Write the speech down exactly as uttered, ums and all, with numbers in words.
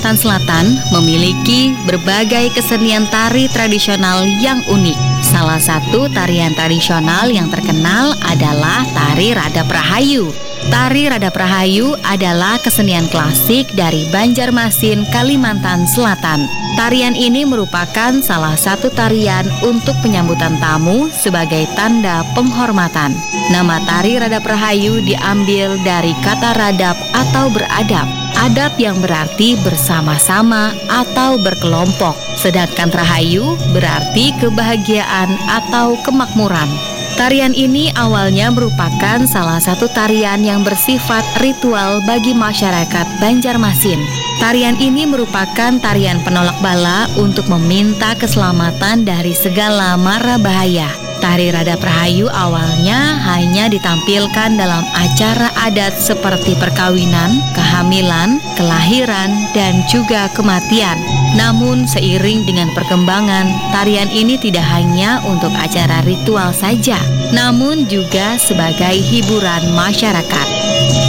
Kalimantan Selatan memiliki berbagai kesenian tari tradisional yang unik. Salah satu tarian tradisional yang terkenal adalah tari Radap Rahayu. Tari Radap Rahayu adalah kesenian klasik dari Banjarmasin, Kalimantan Selatan. Tarian ini merupakan salah satu tarian untuk penyambutan tamu sebagai tanda penghormatan. Nama tari Radap Rahayu diambil dari kata radap atau beradab. Adab yang berarti bersama-sama atau berkelompok. Sedangkan Rahayu berarti kebahagiaan atau kemakmuran. Tarian ini awalnya merupakan salah satu tarian yang bersifat ritual bagi masyarakat Banjarmasin. Tarian ini merupakan tarian penolak bala untuk meminta keselamatan dari segala mara bahaya. Tari Radap Rahayu awalnya hanya ditampilkan dalam acara adat seperti perkawinan, kehamilan, kelahiran, dan juga kematian. Namun seiring dengan perkembangan, tarian ini tidak hanya untuk acara ritual saja, namun juga sebagai hiburan masyarakat.